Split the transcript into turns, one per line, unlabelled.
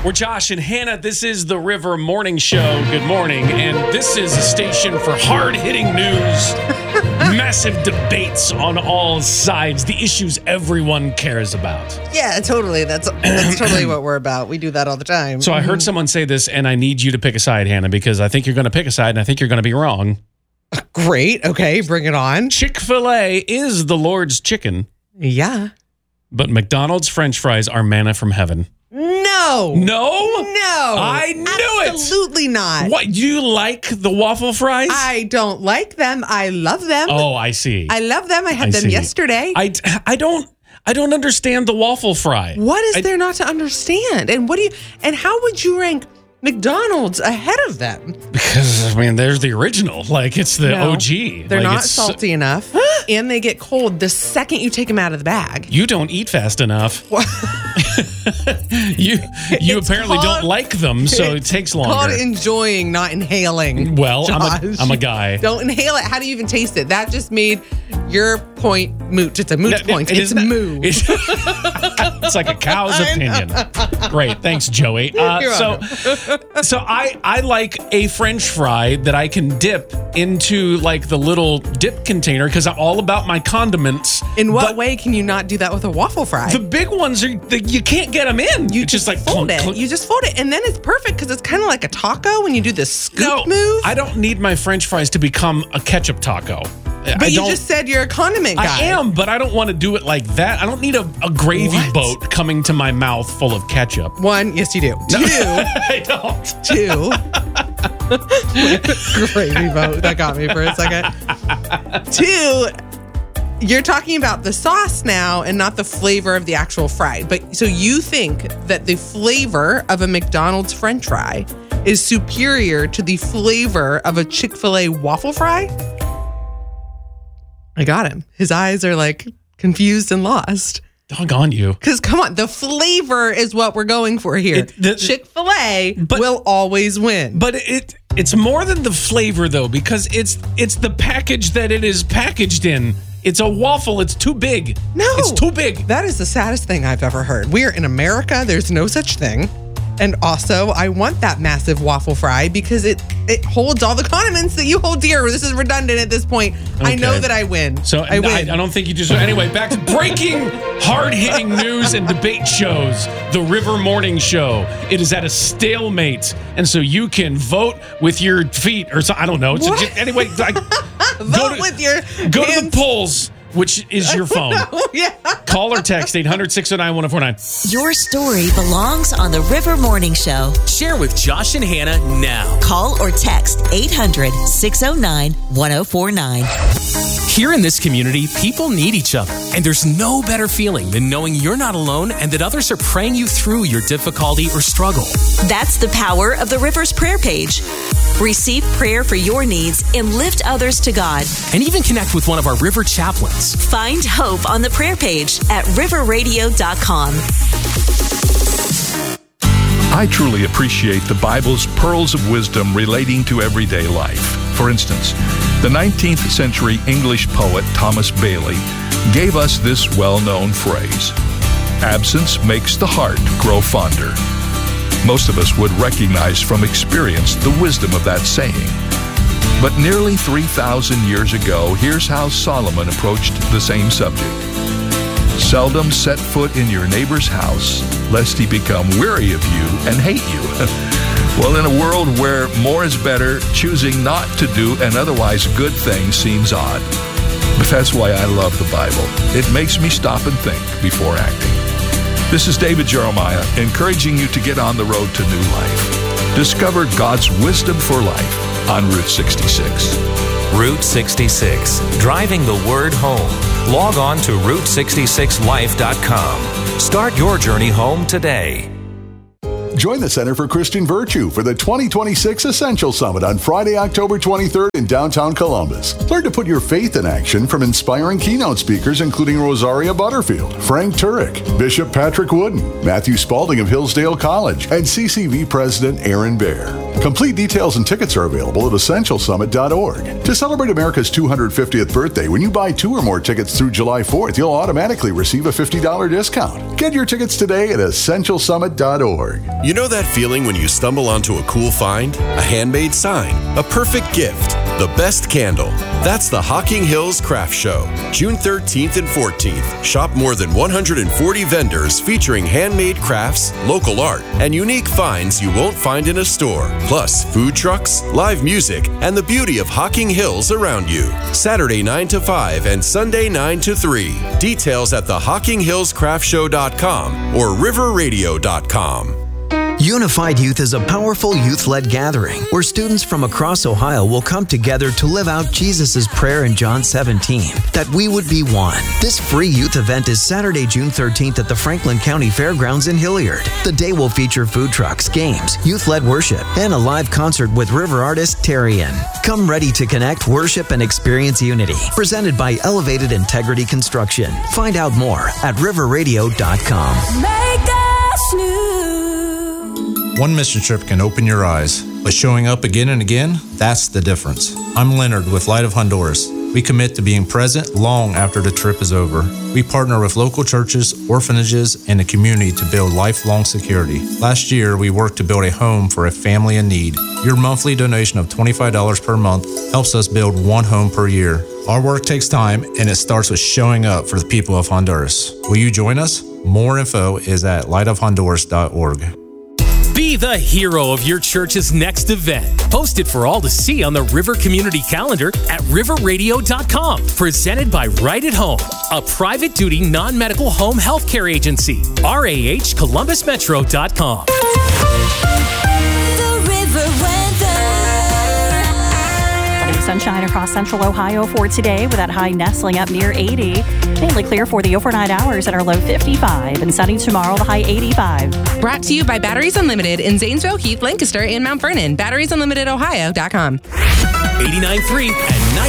We're Josh and Hannah. This is the River Morning Show. Good morning. And this is a station for hard-hitting news, massive debates on all sides, the issues everyone cares about.
Yeah, totally. That's totally what we're about. We do that all the time.
So I heard someone say this, and I need you to pick a side, Hannah, because I think you're going to pick a side, and I think you're going to be wrong.
Great. Okay, bring it on.
Chick-fil-A is the Lord's chicken.
Yeah.
But McDonald's French fries are manna from heaven.
No.
No?
I
knew it.
Absolutely not.
What, you like the waffle fries?
I don't like them. I love them.
Oh, I see.
I love them. I had them yesterday.
I don't understand the waffle fry.
What is there not to understand? And how would you rank McDonald's ahead of them?
Because, I mean, there's the original. Like, it's the OG.
They're not salty enough, and they get cold the second you take them out of the bag.
You don't eat fast enough. You apparently don't like them, so it takes longer.
It's called enjoying, not inhaling.
Well, I'm a guy.
Don't inhale it. How do you even taste it? That just made your point moot. It's a moot point. It's moo.
It's like a cow's opinion. Great. Thanks, Joey. So I like a French fry that I can dip into like the little dip container because I'm all about my condiments.
In what way can you not do that with a waffle fry?
The big ones you can't get them in.
You just like fold it. You just fold it, and then it's perfect because it's kind of like a taco when you do the scoop move.
I don't need my French fries to become a ketchup taco.
But you just said you're a condiment guy.
I am, but I don't want to do it like that. I don't need a gravy boat coming to my mouth full of ketchup.
One, yes you do. Two,
I don't.
Two. Gravy boat. That got me for a second. Two, you're talking about the sauce now and not the flavor of the actual fry. But so you think that the flavor of a McDonald's French fry is superior to the flavor of a Chick-fil-A waffle fry? I got him. His eyes are like confused and lost.
Doggone you.
Because come on, the flavor is what we're going for here. Chick-fil-A will always win.
But it's more than the flavor though, because it's the package that it is packaged in. It's a waffle. It's too big.
No.
It's too big.
That is the saddest thing I've ever heard. We are in America. There's no such thing. And also, I want that massive waffle fry because it holds all the condiments that you hold dear. This is redundant at this point. Okay. I know that I win.
So I win. I don't think you just... Anyway, back to breaking, hard-hitting news and debate shows. The River Morning Show. It is at a stalemate. And so you can vote with your feet or something. I don't know. Anyway,
with your
Go to the polls, which is your phone.
Yeah.
Call or text 800-609-1049.
Your story belongs on the River Morning Show.
Share with Josh and Hannah now.
Call or text 800-609-1049.
Here in this community, people need each other. And there's no better feeling than knowing you're not alone and that others are praying you through your difficulty or struggle.
That's the power of the River's prayer page. Receive prayer for your needs and lift others to God.
And even connect with one of our River chaplains.
Find hope on the prayer page at riverradio.com.
I truly appreciate the Bible's pearls of wisdom relating to everyday life. For instance, the 19th century English poet Thomas Bailey gave us this well-known phrase: "Absence makes the heart grow fonder." Most of us would recognize from experience the wisdom of that saying. But nearly 3,000 years ago, here's how Solomon approached the same subject. "Seldom set foot in your neighbor's house, lest he become weary of you and hate you." Well, in a world where more is better, choosing not to do an otherwise good thing seems odd. But that's why I love the Bible. It makes me stop and think before acting. This is David Jeremiah, encouraging you to get on the road to new life. Discover God's wisdom for life on Route 66.
Route 66, driving the word home. Log on to Route66Life.com. Start your journey home today.
Join the Center for Christian Virtue for the 2026 Essential Summit on Friday, October 23rd in downtown Columbus. Learn to put your faith in action from inspiring keynote speakers including Rosaria Butterfield, Frank Turek, Bishop Patrick Wooden, Matthew Spalding of Hillsdale College, and CCV President Aaron Baer. Complete details and tickets are available at essentialsummit.org. To celebrate America's 250th birthday, when you buy 2 or more tickets through July 4th, you'll automatically receive a $50 discount. Get your tickets today at essentialsummit.org.
You know that feeling when you stumble onto a cool find? A handmade sign, a perfect gift, the best candle. That's the Hocking Hills Craft Show, June 13th and 14th. Shop more than 140 vendors featuring handmade crafts, local art, and unique finds you won't find in a store. Plus, food trucks, live music, and the beauty of Hocking Hills around you. Saturday 9 to 5 and Sunday 9 to 3. Details at theHockingHillsCraftShow.com or riverradio.com.
Unified Youth is a powerful youth-led gathering where students from across Ohio will come together to live out Jesus' prayer in John 17, that we would be one. This free youth event is Saturday, June 13th at the Franklin County Fairgrounds in Hilliard. The day will feature food trucks, games, youth-led worship, and a live concert with river artist Terrian. Come ready to connect, worship, and experience unity. Presented by Elevated Integrity Construction. Find out more at riverradio.com.
Make us new.
One mission trip can open your eyes, but showing up again and again, that's the difference. I'm Leonard with Light of Honduras. We commit to being present long after the trip is over. We partner with local churches, orphanages, and the community to build lifelong security. Last year, we worked to build a home for a family in need. Your monthly donation of $25 per month helps us build one home per year. Our work takes time, and it starts with showing up for the people of Honduras. Will you join us? More info is at lightofhonduras.org.
Be the hero of your church's next event. Post it for all to see on the River Community Calendar at riverradio.com. Presented by Right at Home, a private duty non-medical home health care agency. RAHColumbusmetro.com.
The River Weather.
Sunshine across central Ohio for today with that high nestling up near 80. Mainly clear for the overnight hours at our low 55 and sunny tomorrow, the high 85.
Brought to you by Batteries Unlimited in Zanesville, Heath, Lancaster, and Mount Vernon. BatteriesUnlimitedOhio.com.
89.3 and 90.